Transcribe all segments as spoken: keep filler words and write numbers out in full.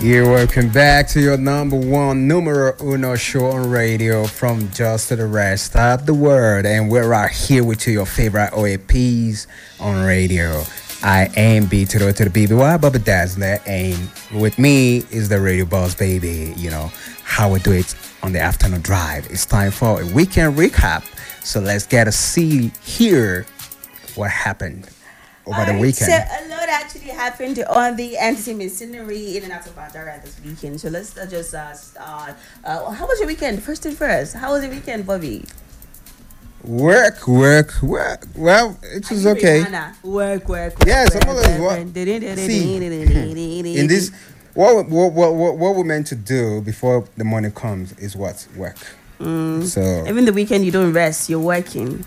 Yeah, welcome back to your number one numero uno show on radio from just to the rest of the world. And we're right here with you, your favorite O A Ps on radio. I am B to the to the B B Y Bubba Dazzler, and with me is the radio boss baby. You know how we do it on the afternoon drive. It's time for a weekend recap. So let's get a see here what happened over All the right, weekend. So a lot actually happened on the entertainment scenery in and out of Badara this weekend. So let's uh, just uh, start. Uh, how was your weekend? First and first, how was your weekend, Bobby? Work, work, work. Well, it was okay. Work, work, work. Yeah, work, some of those work. work. See, in this, what, what what what what we're meant to do before the money comes is what work. Mm. So even the weekend you don't rest, you're working.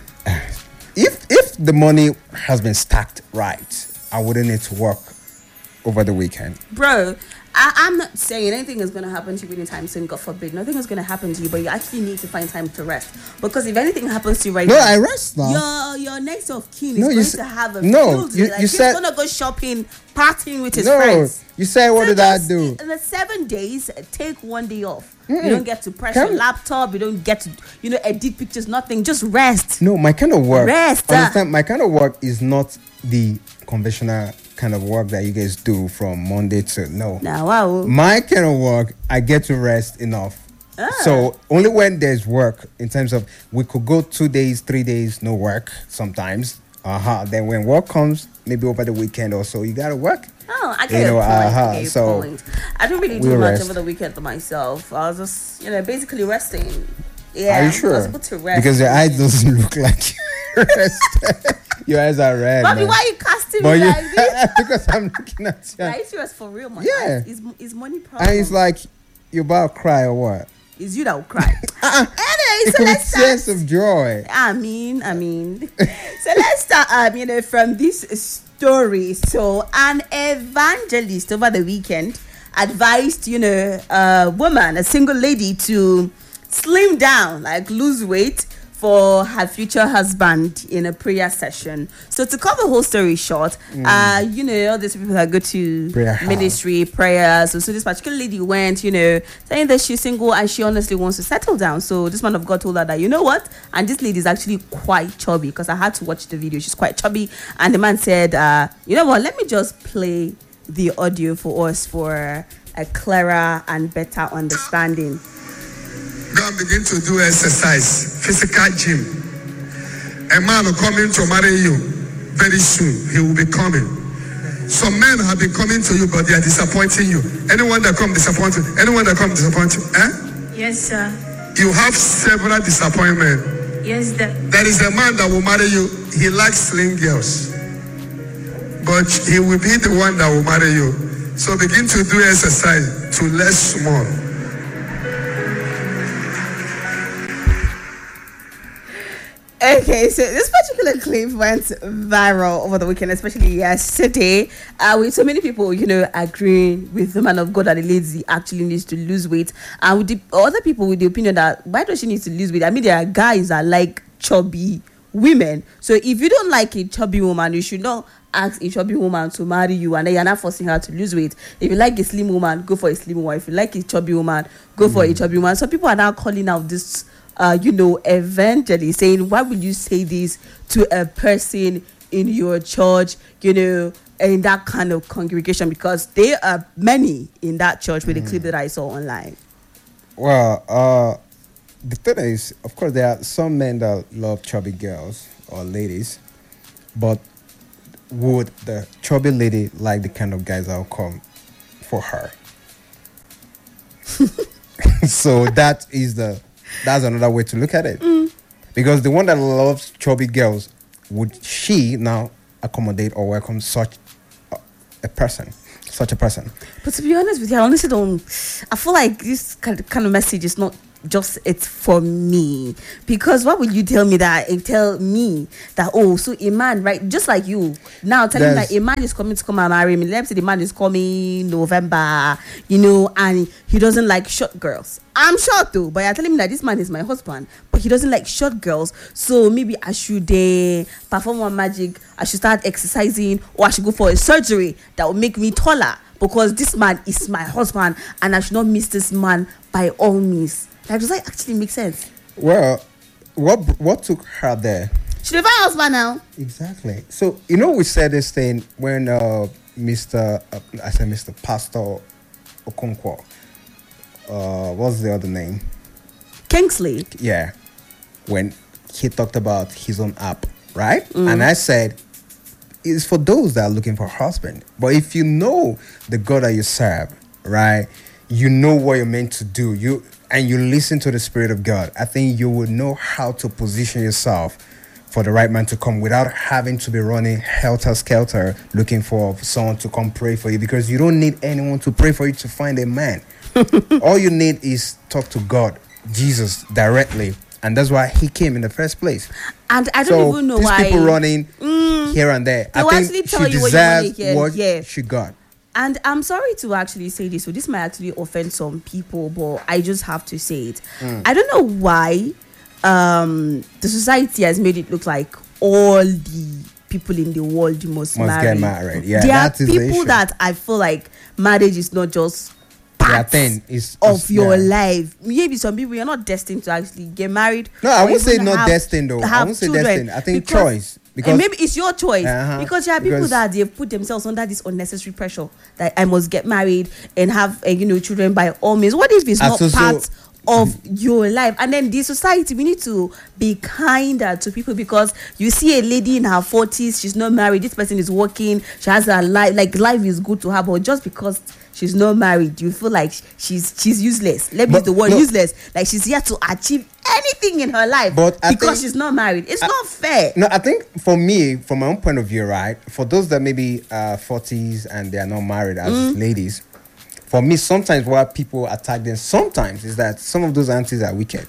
If if the money has been stacked right, I wouldn't need to work over the weekend. Bro, I, I'm not saying anything is going to happen to you anytime soon, God forbid. Nothing is going to happen to you, but you actually need to find time to rest. Because if anything happens to you right no, now... No, I rest now. Your, your next of kin no, is going s- to have a no, field. you, Like, you he's said... going to go shopping, partying with his no, friends. you said, what So did I just do? In the seven days, take one day off. Mm-mm. You don't get to press Can- your laptop. You don't get to, you know, edit pictures, nothing. Just rest. No, my kind of work... Rest. Understand, my kind of work is not the conventional kind of work that you guys do from Monday to... No. Now, wow. My kind of work, I get to rest enough. Ah. So only when there's work, in terms of we could go two days, three days, no work sometimes. Uh-huh. Then when work comes, maybe over the weekend or so, you gotta work. Oh, I get You your know, point. uh-huh, I get your so point. I don't really do we'll much rest. over the weekend myself. I was just, you know, basically resting. Yeah, Are you I sure? was able to rest. Because your eyes doesn't look like you rested. Your eyes are red. Bobby, man. why are you casting But me you, like this? because I'm looking at you. Are you serious for real, man? Yeah. Is is money problem? And it's like you're about to cry or what? It's you that will cry. Uh-uh. Anyway, It so could be let's tears start. of joy. I mean, I mean. So let's start, um, you know, from this story. So an evangelist over the weekend advised, you know, a woman, a single lady, to slim down, like lose weight for her future husband in a prayer session. So to cut the whole story short, mm. uh, you know, all these people that go to Prayer ministry, house. prayers. So, so this particular lady went, you know, saying that she's single and she honestly wants to settle down. So this man of God told her that, you know what? And this lady is actually quite chubby, because I had to watch the video. She's quite chubby. And the man said, uh, you know what? Let me just play the audio for us for a clearer and better understanding. Go and begin to do exercise, physical gym. A man will coming to marry you very soon. He will be coming. Some men have been coming to you, but they are disappointing you. Anyone that come disappoint you, anyone that come disappoint you, eh? Yes, sir. You have several disappointments. Yes, sir. There is a man that will marry you. He likes slim girls, but he will be the one that will marry you. So begin to do exercise to less small. Okay, so this particular clip went viral over the weekend, especially yesterday, uh, with so many people, you know, agreeing with the man of God that the lady actually needs to lose weight, and with the other people with the opinion that why does she need to lose weight? I mean, there are guys that like chubby women, so if you don't like a chubby woman, you should not ask a chubby woman to marry you, and then you're not forcing her to lose weight. If you like a slim woman, go for a slim woman. If you like a chubby woman, go mm. for a chubby woman. So people are now calling out this Uh, you know, evangelist, saying, why would you say this to a person in your church, you know, in that kind of congregation? Because there are many in that church with mm. the clip that I saw online. Well, uh, the thing is, of course, there are some men that love chubby girls or ladies, but would the chubby lady like the kind of guys that will come for her? So that is the... That's another way to look at it. Mm. Because the one that loves chubby girls, would she now accommodate or welcome such a, a person? Such a person? But to be honest with you, I honestly don't... I feel like this kind of message is not just it's for me, because what will you tell me that and tell me that, oh, so a man, right, just like you now telling me that a man is coming to come and marry me, let's say the man is coming November, you know, and he doesn't like short girls. I'm short though, but you're telling me that this man is my husband, but he doesn't like short girls, so maybe I should uh, perform one magic, I should start exercising, or I should go for a surgery that will make me taller. But because this man is my husband and I should not miss this man by all means. Like, does that actually make sense? Well, what what took her there? She never husband now. Exactly. So, you know, we said this thing when uh, Mister Uh, I said Mister Pastor Okonkwo. Uh, what's the other name? Kingsley. Yeah. When he talked about his own app, right? Mm. And I said, it's for those that are looking for a husband. But if you know the God that you serve, right, you know what you're meant to do, you and you listen to the Spirit of God, I think you would know how to position yourself for the right man to come without having to be running helter-skelter looking for someone to come pray for you, because you don't need anyone to pray for you to find a man. All you need is talk to God, Jesus, directly. And that's why he came in the first place. And I don't so even know these why. people running Mm, here and there. they I will think actually she tell you what you deserves want to hear. what Yeah. she got. And I'm sorry to actually say this, so this might actually offend some people, but I just have to say it. Mm. I don't know why um, the society has made it look like all the people in the world must, Must marry. get married. Yeah, there are that is the people issue. that I feel like marriage is not just Yeah, part thing is of is- your yeah. life. Maybe some people, you're not destined to actually get married. No, I or won't say even not have- destined though. I have won't say children, destined. I think because- choice. Because and maybe it's your choice, Uh-huh. because there are people Because- that they've put themselves under this unnecessary pressure that I must get married and have uh, you know children by all means. What if it's And not so- so- part of your life? And then the society, we need to be kinder to people, because you see a lady in her forties, she's not married, this person is working, she has a life, like life is good to her, but just because she's not married, you feel like she's she's useless. Let me But use the word no. useless. Like she's here to achieve anything in her life, But I because think- she's not married. It's not fair. No, I think for me, from my own point of view, right, for those that maybe uh forties and they are not married as Mm. ladies, for me, sometimes why people attack them sometimes is that some of those aunties are wicked.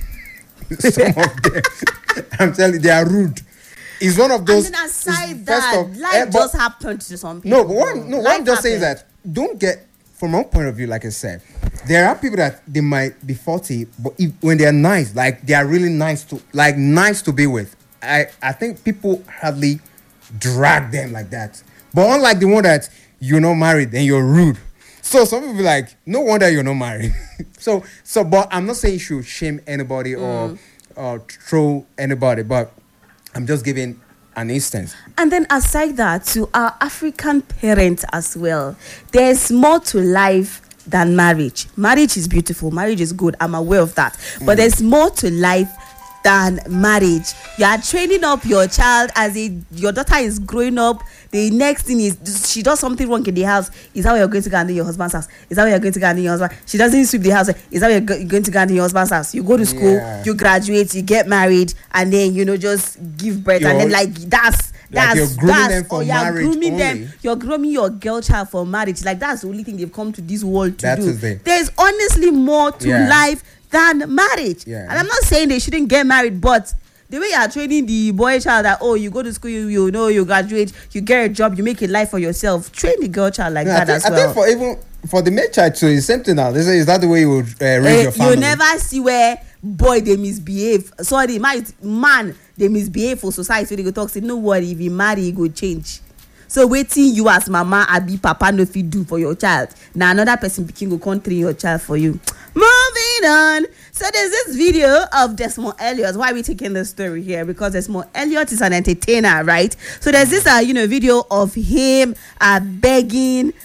Some of them, I'm telling you, they are rude. It's one of those. And then aside it's- that, first of- life eh, but- just happened to some people. No, but one, no, what I'm Life just saying is happened. that don't get, from my own point of view, like I said, there are people that they might be forty, but if, when they are nice, like they are really nice to, like nice to be with. I, I think people hardly drag them like that. But unlike the one that you're not married and you're rude. So some people be like, no wonder you're not married. so, so, but I'm not saying you should shame anybody or, or throw anybody, but I'm just giving an instance. And then aside that, to our African parents as well, there's more to life than marriage. Marriage is beautiful. Marriage is good. I'm aware of that. But there's more to life than marriage. You are training up your child as a your daughter is growing up. The next thing is she does something wrong in the house. Is that where you're going to go and do your husband's house? Is that where you're going to go and do your husband? She doesn't sweep the house. Is that where you're go- going to go and do your husband's house? You go to school, Yeah. you graduate, you get married, and then you know just give birth, and You're- then like that's Like that's you're grooming that's them for or you're marriage grooming only. them. You're grooming your girl child for marriage. Like that's the only thing they've come to this world to That do. is it. There's honestly more to Yeah. life than marriage. Yeah. And I'm not saying they shouldn't get married, but the way you are training the boy child that, oh, you go to school, you, you know, you graduate, you get a job, you make a life for yourself. Train the girl child like No, that I, as think, I well. think for even for the male child too, it's same thing now. They say, is that the way you would uh, raise Eh, your family? you never see where boy they misbehave. Sorry, my man they misbehave for society. They go talk say, no worry, if you marry, you go change. So waiting you as mama, abi papa no fit do for your child. Now another person can go come train your child for you. Moving on. So there's this video of Desmond Elliott. Why are we taking this story here? Because Desmond Elliott is an entertainer, right? So there's this, uh, you know, video of him uh, begging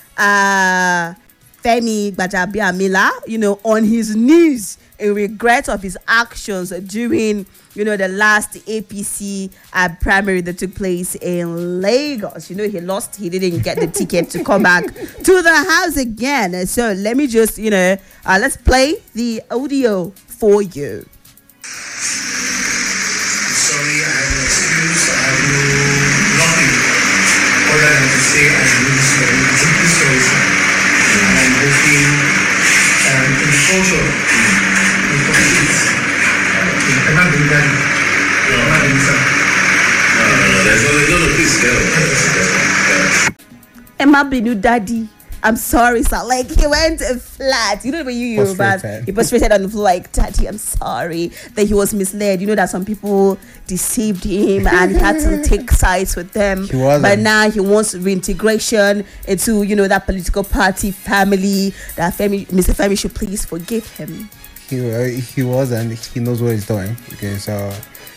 uh, Femi Gbajabiamila, you know, on his knees in regret of his actions during, you know, the last A P C uh, primary that took place in Lagos. You know, he lost. He didn't get the ticket to come back to the house again. So let me just, you know, uh, let's play the audio for you. Sorry, I have no excuse. I have no nothing other than to say I'm really sorry, deeply sorry, sir. And I'm hoping um, in the future we complete. Can I bring that? Can I bring sir? No, no, no, there's no, no, no, please get up. Emma Binu Daddy. I'm sorry, sir. Like he went flat. You know when you Yoruba, Prostrated. he prostrated on the floor like, Daddy, I'm sorry. That he was misled. You know that some people deceived him and he had to take sides with them. He wasn't. But now he wants reintegration into, you know, that political party family. That Femi, Mister Femi should please forgive him. He uh, he wasn't. He knows what he's doing. Okay, so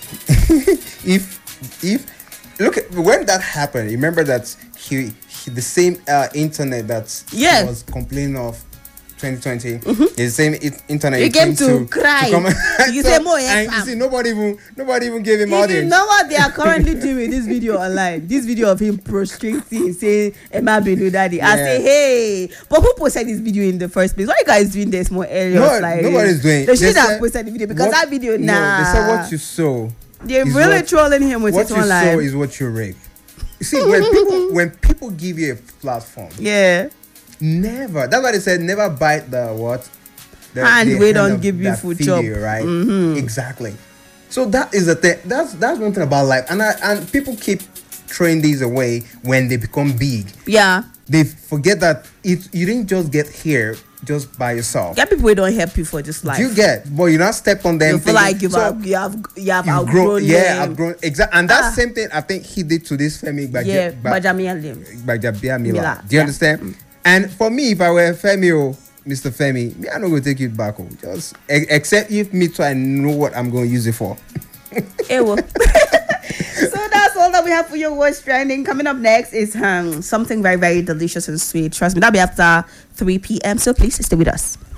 if if look at, when that happened, remember that he, he the same uh, internet that Yeah. he was complaining of twenty twenty, the same it, internet He he came came to cry. come- You So- say, "Mo, yeah, and you fam." see nobody even nobody even gave him If you audience. know what they are currently doing with this video online, this video of him prostrating, saying, Emma Binu Daddy. I Yeah. say, hey, but who posted this video in the first place? Why you guys doing this more earlier? No, like, nobody's doing. They should have said- posted the video because what- that video, no, nah. they said what you sow. They're is really what- trolling him with What it you sow online. is what you reap. You see, when people when people give you a platform, Yeah. never. That's why they said never bite the what. The, Hand the we don't of give you that food feed chop. you, right? Exactly. So that is the thing. That's that's one thing about life, and I, and people keep throwing these away when they become big. Yeah. They forget that it you didn't just get here just by yourself. Get people who don't help you for just life. You get, but you not step on them. You feel thinking- like you've, so out- you have you have you've outgrown grown, yeah, them. I've grown exactly, and that Ah. same thing I think he did to this Femi Gbaje- Yeah, Gba- Bajami Alim. Gbajabia Mila. Mila, Do you yeah. understand? And for me, if I were Femi or Mister Femi, me, I not gonna take it back home. Just e- except if me too, I know what I'm gonna use it for. Ewo. So that's all that we have for your What's Trending. Coming up next is um something very, very delicious and sweet. Trust me, that'll be after three p.m. So please stay with us.